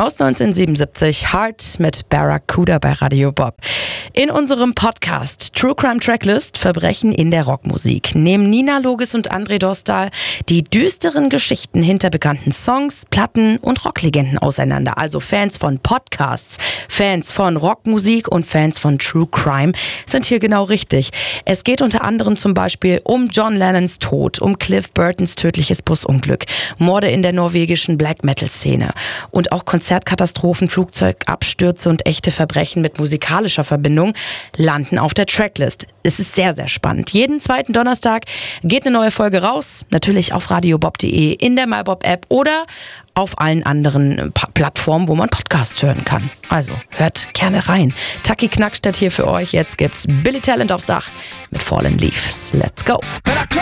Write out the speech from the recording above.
aus 1977, Heart mit Barracuda bei Radio Bob. In unserem Podcast True Crime Tracklist Verbrechen in der Rockmusik nehmen Nina Loges und André Dostal die düsteren Geschichten hinter bekannten Songs, Platten und Rocklegenden auseinander. Also Fans von Podcasts, Fans von Rockmusik und Fans von True Crime sind hier genau richtig. Es geht unter anderem zum Beispiel um John Lennons Tod, um Cliff Burtons tödliches Busunglück, Morde in der norwegischen Black-Metal-Szene und auch Konzertkatastrophen, Flugzeugabstürze und echte Verbrechen mit musikalischer Verbindung landen auf der Tracklist. Es ist sehr, sehr spannend. Jeden zweiten Donnerstag geht eine neue Folge raus, natürlich auf radiobob.de, in der MyBob-App oder auf allen anderen Plattformen, wo man Podcasts hören kann. Also hört gerne rein. Taki Knackstedt hier für euch. Jetzt gibt's Billy Talent aufs Dach mit Fallen Leaves. Let's go!